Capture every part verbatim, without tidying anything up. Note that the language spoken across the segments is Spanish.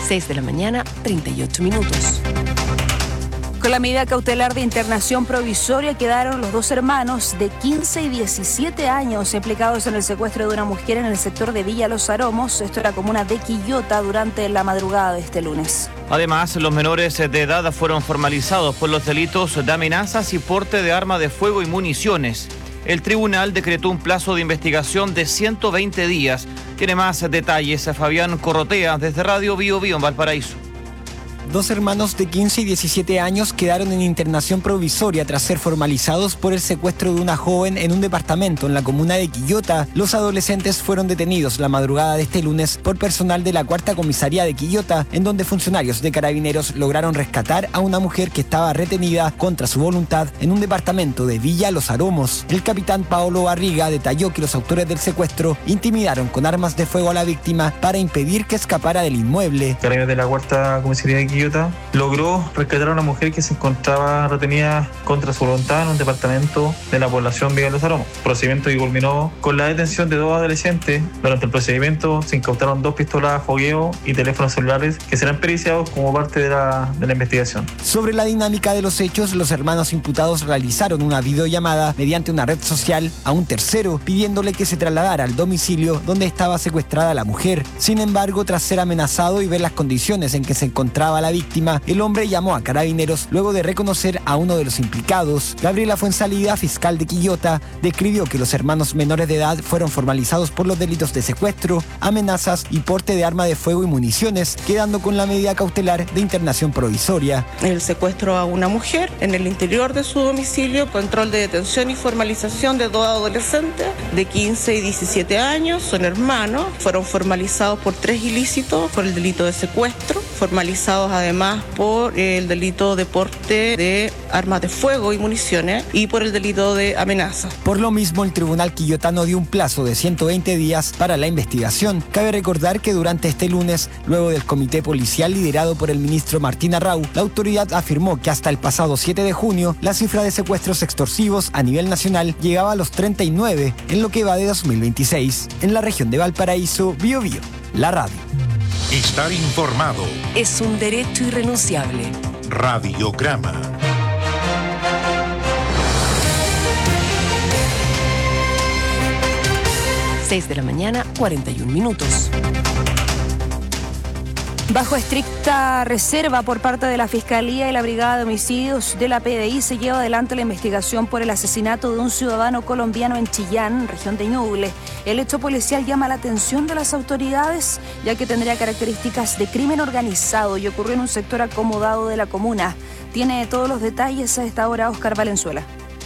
seis de la mañana, treinta y ocho minutos. Con la medida cautelar de internación provisoria quedaron los dos hermanos de quince y diecisiete años implicados en el secuestro de una mujer en el sector de Villa Los Aromos, esto era comuna de Quillota, durante la madrugada de este lunes. Además, los menores de edad fueron formalizados por los delitos de amenazas y porte de arma de fuego y municiones. El tribunal decretó un plazo de investigación de ciento veinte días. Tiene más detalles Fabián Corrotea desde Radio Bio Bio en Valparaíso. Dos hermanos de quince y diecisiete años quedaron en internación provisoria tras ser formalizados por el secuestro de una joven en un departamento en la comuna de Quillota. Los adolescentes fueron detenidos la madrugada de este lunes por personal de la cuarta comisaría de Quillota, en donde funcionarios de Carabineros lograron rescatar a una mujer que estaba retenida contra su voluntad en un departamento de Villa Los Aromos. El capitán Paolo Barriga detalló que los autores del secuestro intimidaron con armas de fuego a la víctima para impedir que escapara del inmueble. Carabineros de la cuarta comisaría de Quillota logró rescatar a una mujer que se encontraba retenida contra su voluntad en un departamento de la población Villa Los Aromos. Procedimiento que culminó con la detención de dos adolescentes. Durante el procedimiento se incautaron dos pistolas a fogueo y teléfonos celulares que serán periciados como parte de la, de la investigación. Sobre la dinámica de los hechos, los hermanos imputados realizaron una videollamada mediante una red social a un tercero, pidiéndole que se trasladara al domicilio donde estaba secuestrada la mujer. Sin embargo, tras ser amenazado y ver las condiciones en que se encontraba la víctima, el hombre llamó a Carabineros luego de reconocer a uno de los implicados. Gabriela Fuensalida, fiscal de Quillota, describió que los hermanos menores de edad fueron formalizados por los delitos de secuestro, amenazas y porte de arma de fuego y municiones, quedando con la medida cautelar de internación provisoria. El secuestro a una mujer en el interior de su domicilio, control de detención y formalización de dos adolescentes de quince y diecisiete años, son hermanos, fueron formalizados por tres ilícitos por el delito de secuestro, formalizados además por el delito de porte de armas de fuego y municiones y por el delito de amenaza. Por lo mismo, el tribunal quillotano dio un plazo de ciento veinte días para la investigación. Cabe recordar que durante este lunes, luego del comité policial liderado por el ministro Martín Arrau, la autoridad afirmó que hasta el pasado siete de junio, la cifra de secuestros extorsivos a nivel nacional llegaba a los treinta y nueve en lo que va de dos mil veintiséis. En la región de Valparaíso, Bio Bio, la radio. Estar informado es un derecho irrenunciable. Radiograma. seis de la mañana, cuarenta y un minutos. Bajo estricta reserva por parte de la Fiscalía y la Brigada de Homicidios de la P D I se lleva adelante la investigación por el asesinato de un ciudadano colombiano en Chillán, región de Ñuble. El hecho policial llama la atención de las autoridades, ya que tendría características de crimen organizado y ocurrió en un sector acomodado de la comuna. Tiene todos los detalles a esta hora Oscar Valenzuela.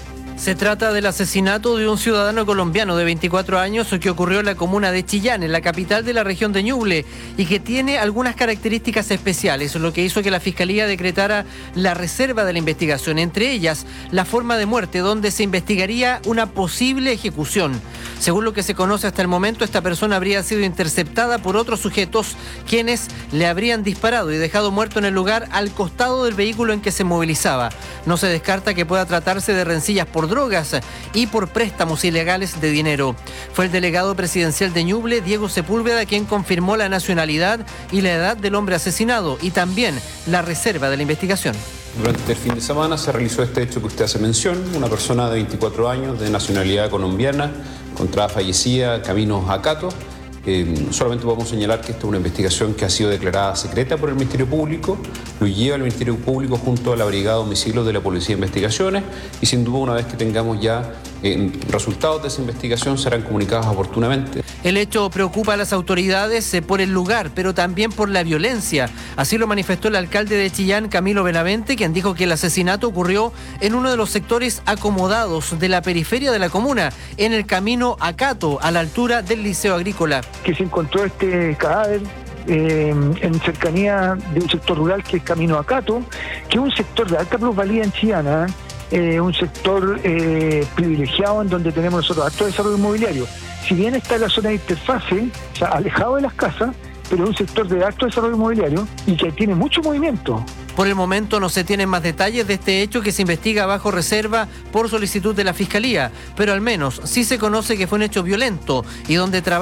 Se trata del asesinato de un ciudadano colombiano de veinticuatro años que ocurrió en la comuna de Chillán, en la capital de la región de Ñuble, y que tiene algunas características especiales, lo que hizo que la Fiscalía decretara la reserva de la investigación, entre ellas la forma de muerte, donde se investigaría una posible ejecución. Según lo que se conoce hasta el momento, esta persona habría sido interceptada por otros sujetos, quienes le habrían disparado y dejado muerto en el lugar al costado del vehículo en que se movilizaba. No se descarta que pueda tratarse de rencillas por drogas y por préstamos ilegales de dinero. Fue el delegado presidencial de Ñuble, Diego Sepúlveda, quien confirmó la nacionalidad y la edad del hombre asesinado y también la reserva de la investigación. Durante el fin de semana se realizó este hecho que usted hace mención, una persona de veinticuatro años de nacionalidad colombiana, encontrada fallecida camino a Cato. Eh, solamente podemos señalar que esta es una investigación que ha sido declarada secreta por el Ministerio Público, lo lleva el Ministerio Público junto a la Brigada de Homicidios de la Policía de Investigaciones y sin duda una vez que tengamos ya eh, resultados de esa investigación serán comunicados oportunamente. El hecho preocupa a las autoridades eh, por el lugar, pero también por la violencia. Así lo manifestó el alcalde de Chillán, Camilo Benavente, quien dijo que el asesinato ocurrió en uno de los sectores acomodados de la periferia de la comuna, en el camino a Cato, a la altura del Liceo Agrícola. Que se encontró este cadáver eh, en cercanía de un sector rural que es Camino a Cato, que es un sector de alta plusvalía en Chillán, eh, un sector eh, privilegiado en donde tenemos nosotros alto desarrollo inmobiliario. Si bien está en la zona de interfase, o sea, alejado de las casas, pero es un sector de alto desarrollo inmobiliario y que tiene mucho movimiento. Por el momento no se tienen más detalles de este hecho que se investiga bajo reserva por solicitud de la Fiscalía, pero al menos sí se conoce que fue un hecho violento y donde trabaja